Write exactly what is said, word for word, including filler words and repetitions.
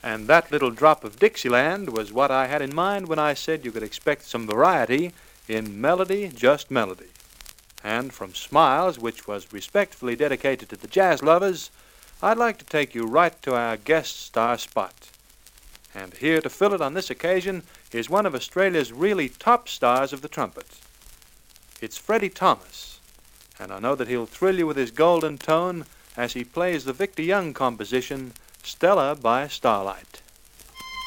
And that little drop of Dixieland was what I had in mind when I said you could expect some variety in Melody, Just Melody. And from Smiles, which was respectfully dedicated to the jazz lovers, I'd like to take you right to our guest star spot. And here to fill it on this occasion is one of Australia's really top stars of the trumpet. It's Freddie Thomas, and I know that he'll thrill you with his golden tone as he plays the Victor Young composition, Stella by Starlight.